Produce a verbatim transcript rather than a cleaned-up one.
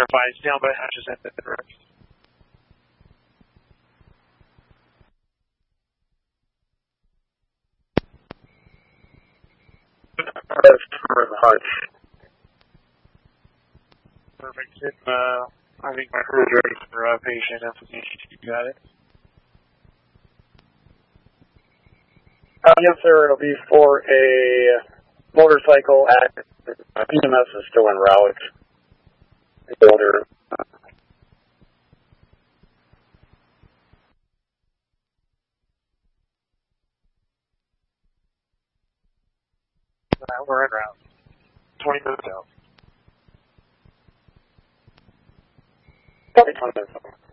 verify, stand by hatches at the direct. That's for the hutch. Perfect. Uh, I think my crew is ready for uh, patient application. You got it? Uh, yes, sir. It'll be for a motorcycle accident. Uh, E M S is still en route. The older. Uh, Uh, we're en route. twenty minutes out. probably twenty minutes.